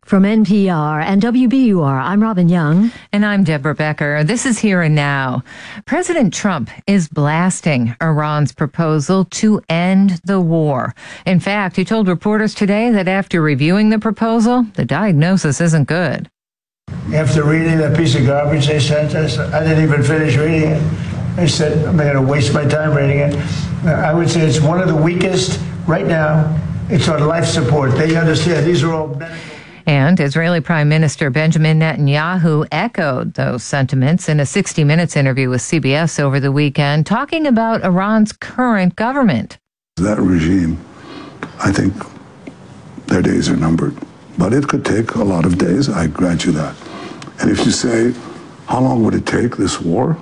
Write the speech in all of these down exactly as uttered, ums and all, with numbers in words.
From N P R and W B U R, I'm Robin Young. And I'm Deborah Becker. This is Here and Now. President Trump is blasting Iran's proposal to end the war. In fact, he told reporters today that after reviewing the proposal, the diagnosis isn't good. After reading that piece of garbage they sent us, I didn't even finish reading it. I said, I'm going to waste my time reading it. I would say it's one of the weakest right now. It's on life support. They understand these are all medical. And Israeli Prime Minister Benjamin Netanyahu echoed those sentiments in a sixty minutes interview with C B S over the weekend, talking about Iran's current government. That regime, I think their days are numbered. But it could take a lot of days, I grant you that. And if you say, how long would it take, this war?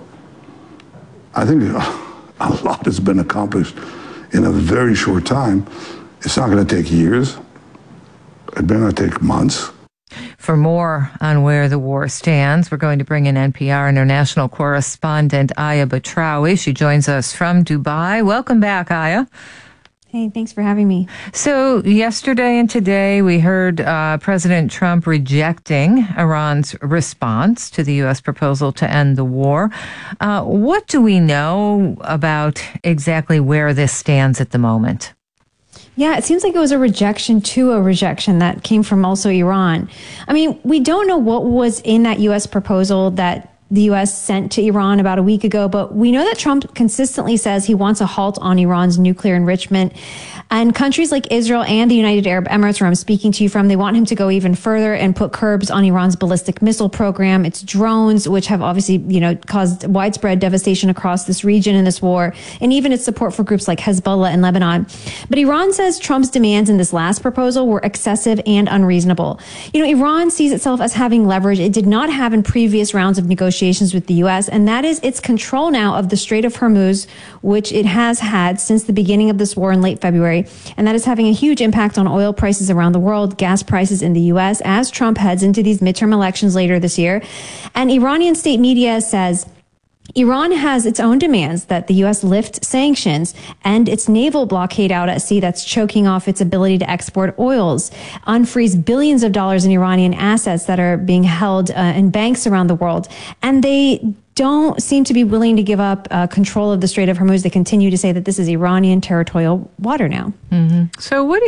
I think a lot has been accomplished in a very short time. It's not going to take years. It better not take months. For more on where the war stands, we're going to bring in N P R international correspondent Aya Batrawi. She joins us from Dubai. Welcome back, Aya. Hey, thanks for having me. So yesterday and today, we heard uh, President Trump rejecting Iran's response to the U S proposal to end the war. Uh, what do we know about exactly where this stands at the moment? Yeah, it seems like it was a rejection to a rejection that came from also Iran. I mean, we don't know what was in that U S proposal that the U S sent to Iran about a week ago, but we know that Trump consistently says he wants a halt on Iran's nuclear enrichment. And countries like Israel and the United Arab Emirates, where I'm speaking to you from, they want him to go even further and put curbs on Iran's ballistic missile program, its drones, which have obviously, you know, caused widespread devastation across this region in this war, and even its support for groups like Hezbollah in Lebanon. But Iran says Trump's demands in this last proposal were excessive and unreasonable. You know, Iran sees itself as having leverage it did not have in previous rounds of negotiations with the U S, and that is its control now of the Strait of Hormuz, which it has had since the beginning of this war in late February. And that is having a huge impact on oil prices around the world, gas prices in the U S as Trump heads into these midterm elections later this year. And Iranian state media says Iran has its own demands that the U S lift sanctions and its naval blockade out at sea that's choking off its ability to export oils, unfreeze billions of dollars in Iranian assets that are being held uh, in banks around the world. And they don't seem to be willing to give up uh, control of the Strait of Hormuz. They continue to say that this is Iranian territorial water now. Mm-hmm. So what do